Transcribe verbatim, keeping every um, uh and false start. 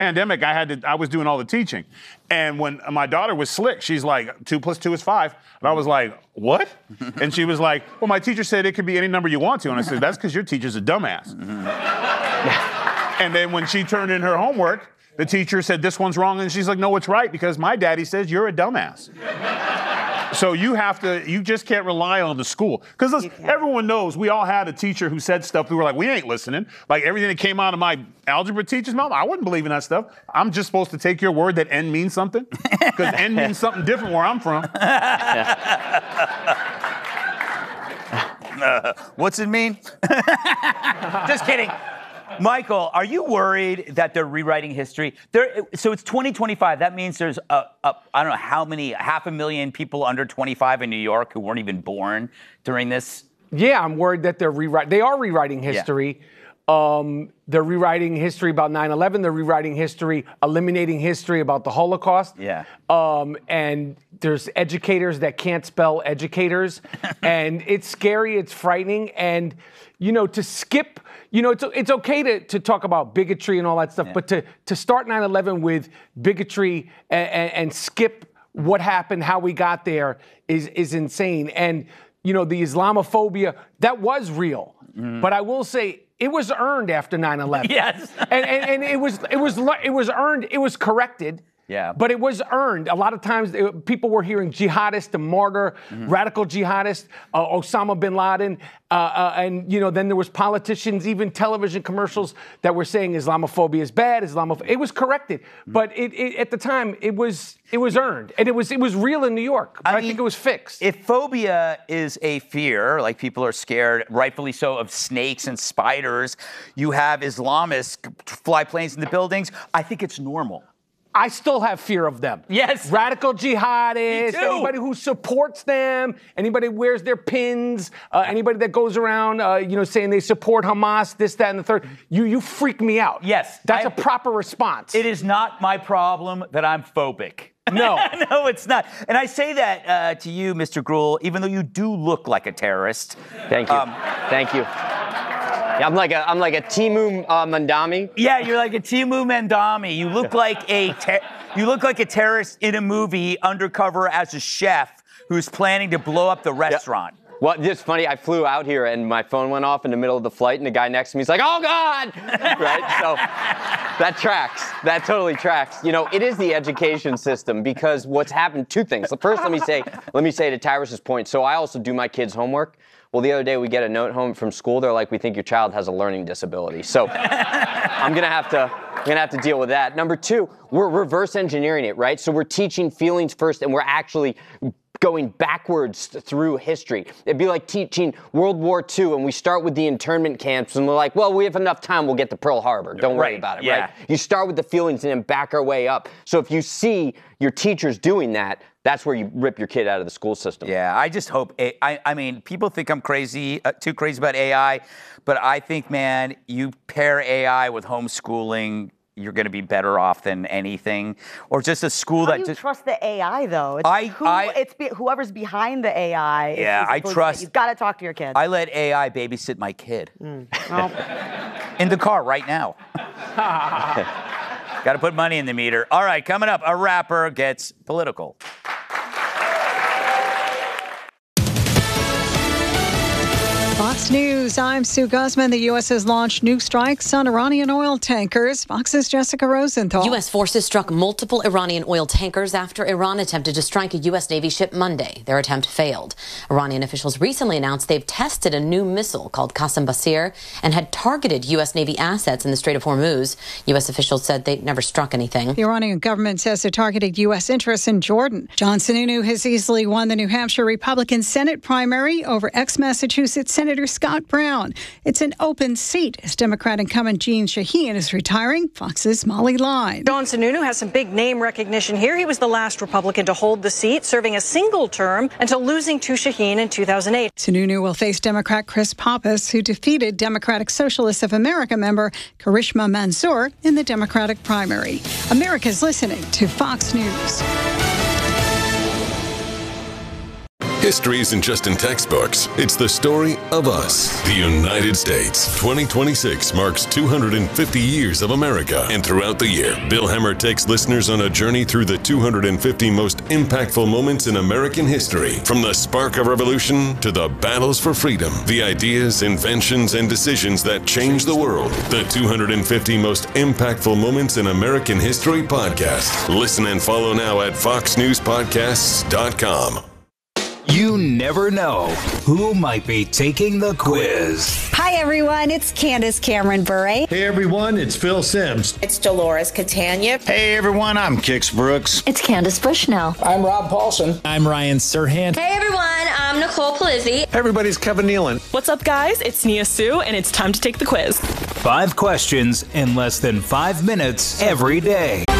pandemic, I had to, I was doing all the teaching. And when my daughter was slick, she's like, two plus two is five. And I was like, what? And she was like, well, my teacher said it could be any number you want to. And I said, that's because your teacher's a dumbass. And then when she turned in her homework, the teacher said, this one's wrong. And she's like, no, it's right, because my daddy says you're a dumbass. So you have to, you just can't rely on the school. Because everyone knows we all had a teacher who said stuff. We were like, we ain't listening. Like everything that came out of my algebra teacher's mouth, I wouldn't believe in that stuff. I'm just supposed to take your word that N means something? Because N means something different where I'm from. uh, what's it mean? Just kidding. Michael, are you worried that they're rewriting history? There, so it's twenty twenty-five. That means there's, a, a, I don't know how many, half a million people under twenty-five in New York who weren't even born during this. Yeah, I'm worried that they're rewriting. They are rewriting history. Yeah. Um, they're rewriting history about nine eleven. They're rewriting history, eliminating history about the Holocaust. Yeah. Um, and there's educators that can't spell educators. And it's scary. It's frightening. And, you know, to skip... You know, it's it's okay to, to talk about bigotry and all that stuff, yeah. but to, to start nine eleven with bigotry and, and, and skip what happened, how we got there is is insane. And, you know, the Islamophobia, that was real. Mm. But I will say it was earned after nine eleven. Yes. and, and and it was it was it was earned, it was corrected. Yeah. But it was earned. A lot of times it, people were hearing jihadist, a martyr, mm-hmm. radical jihadist, uh, Osama bin Laden. Uh, uh, and, you know, then there was politicians, even television commercials that were saying Islamophobia is bad, Islamophobia. It was corrected. Mm-hmm. But it, it, at the time, it was it was earned. And it was it was real in New York. But I, I mean, think it was fixed. If phobia is a fear, like people are scared, rightfully so, of snakes and spiders, you have Islamists fly planes into buildings, I think it's normal. I still have fear of them. Yes. Radical jihadists, anybody who supports them, anybody who wears their pins, uh, anybody that goes around, uh, you know, saying they support Hamas, this, that, and the third. You you freak me out. Yes. That's I, a proper response. It is not my problem that I'm phobic. No. No, it's not. And I say that uh, to you, Mister Gruhl, even though you do look like a terrorist. Thank you. Um, Thank you. I'm like a I'm like a Timu uh, Mandami. Yeah, you're like a Timu Mandami. You look like a ter- you look like a terrorist in a movie undercover as a chef who's planning to blow up the restaurant. Yeah. Well, it's funny. I flew out here and my phone went off in the middle of the flight, and the guy next to me is like, "Oh God!" Right? So that tracks. That totally tracks. You know, it is the education system, because what's happened. Two things. First, let me say let me say to Tyrus's point. So I also do my kids' homework. Well, the other day we get a note home from school. They're like, "We think your child has a learning disability." So I'm gonna have to, I'm gonna have to deal with that. Number two, we're reverse engineering it, right? So we're teaching feelings first, and we're actually going backwards through history. It'd be like teaching World War Two, and we start with the internment camps, and we're like, "Well, we have enough time. We'll get to Pearl Harbor. Don't worry right. about it." Yeah. Right? You start with the feelings and then back our way up. So if you see your teachers doing that, that's where you rip your kid out of the school system. Yeah, I just hope, a- I, I mean, people think I'm crazy, uh, too crazy about A I, but I think, man, you pair A I with homeschooling, you're going to be better off than anything. Or just a school How that do you just... trust the A I, though? It's I, who, I, it's be, whoever's behind the A I. Yeah, I trust... You've got to talk to your kid. I let A I babysit my kid. Mm. Well. In the car right now. Got to put money in the meter. All right, coming up, a rapper gets political. Fox News, I'm Sue Guzman. The U S has launched new strikes on Iranian oil tankers. Fox's Jessica Rosenthal. U S forces struck multiple Iranian oil tankers after Iran attempted to strike a U S Navy ship Monday. Their attempt failed. Iranian officials recently announced they've tested a new missile called Qassem Basir and had targeted U S Navy assets in the Strait of Hormuz. U S officials said they never struck anything. The Iranian government says it targeted U S interests in Jordan. John Sununu has easily won the New Hampshire Republican Senate primary over ex-Massachusetts Senator Scott Brown. It's an open seat as Democrat incumbent Jeanne Shaheen is retiring. Fox's Molly Line. John Sununu has some big name recognition here. He was the last Republican to hold the seat, serving a single term until losing to Shaheen in two thousand eight. Sununu will face Democrat Chris Pappas, who defeated Democratic Socialists of America member Karishma Mansour in the Democratic primary. America's listening to Fox News. History isn't just in textbooks. It's the story of us, the United States. twenty twenty-six marks two hundred fifty years of America. And throughout the year, Bill Hemmer takes listeners on a journey through the two hundred fifty most impactful moments in American history. From the spark of revolution to the battles for freedom, the ideas, inventions, and decisions that changed the world. The two hundred fifty most impactful moments in American history podcast. Listen and follow now at fox news podcasts dot com. You never know who might be taking the quiz. Hi, everyone. It's Candace Cameron Bure. Hey, everyone. It's Phil Simms. It's Dolores Catania. Hey, everyone. I'm Kix Brooks. It's Candace Bushnell. I'm Rob Paulson. I'm Ryan Serhant. Hey, everyone. I'm Nicole Polizzi. Hey, everybody's Kevin Nealon. What's up, guys? It's Nia Sue, and it's time to take the quiz. Five questions in less than five minutes every day.